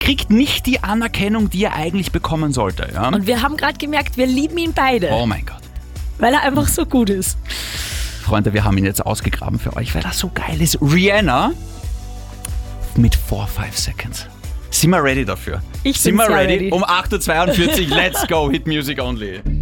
kriegt nicht die Anerkennung, die er eigentlich bekommen sollte. Ja? Und wir haben gerade gemerkt, wir lieben ihn beide. Oh mein Gott. Weil er einfach so gut ist. Freunde, wir haben ihn jetzt ausgegraben für euch, weil er so geil ist. Rihanna mit 4-5 Seconds. Sind wir ready dafür? Ich bin sehr ready. Um 8.42 Uhr, let's go, Hit Music Only.